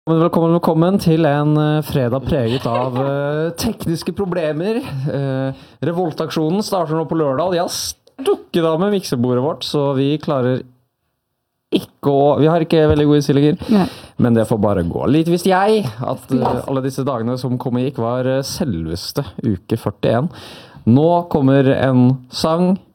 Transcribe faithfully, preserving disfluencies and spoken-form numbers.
Velkommen, velkommen til en uh, fredag preget av uh, tekniske problemer. Uh, Revoltaksjonen starter nå på lørdag, og de har stukket av med miksebordet vårt, så vi klarer ikke å... Vi har ikke veldig gode innstillinger, Nei. Men det får bare gå. Litt visste jeg at uh, alle disse dagene som kom og gikk var uh, selveste uke førtien. Nå kommer en sang